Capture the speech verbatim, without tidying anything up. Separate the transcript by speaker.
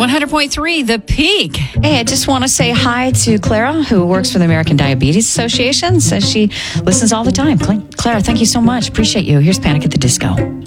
Speaker 1: one hundred point three, The Peak.
Speaker 2: Hey, I just want to say hi to Clara, who works for the American Diabetes Association. Says she listens all the time. Clara, thank you so much. Appreciate you. Here's Panic at the Disco.